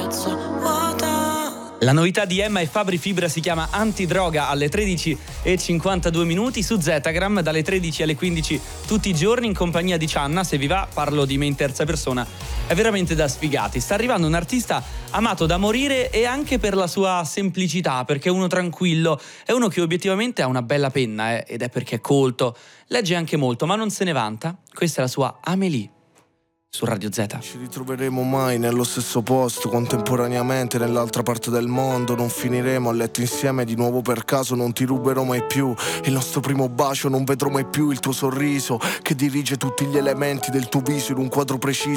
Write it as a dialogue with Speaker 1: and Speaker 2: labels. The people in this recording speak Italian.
Speaker 1: carezza vuota.
Speaker 2: La novità di Emma e Fabri Fibra si chiama Antidroga alle 13:52 su Zetagram, dalle 13 alle 15 tutti i giorni in compagnia di Cianna. Se vi va, parlo di me in terza persona, è veramente da sfigati. Sta arrivando un artista amato da morire e anche per la sua semplicità, perché è uno tranquillo, è uno che obiettivamente ha una bella penna ed è perché è colto, legge anche molto ma non se ne vanta. Questa è la sua Amélie su Radio Z.
Speaker 3: Ci ritroveremo mai nello stesso posto, contemporaneamente nell'altra parte del mondo. Non finiremo a letto insieme di nuovo per caso. Non ti ruberò mai più il nostro primo bacio. Non vedrò mai più il tuo sorriso che dirige tutti gli elementi del tuo viso in un quadro preciso.